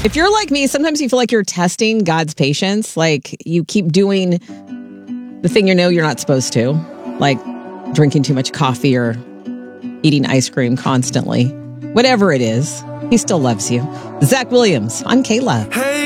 If you're like me, sometimes you feel like you're testing God's patience. Like you keep doing the thing you know you're not supposed to, like drinking too much coffee or eating ice cream constantly. Whatever it is, he still loves you. Zach Williams on Kayla. Hey.